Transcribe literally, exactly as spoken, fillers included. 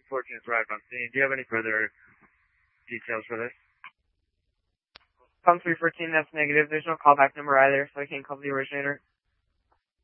fourteen has arrived on scene. Do you have any further details for this? Com three fourteen, that's negative. There's no callback number either, so I can't call the originator.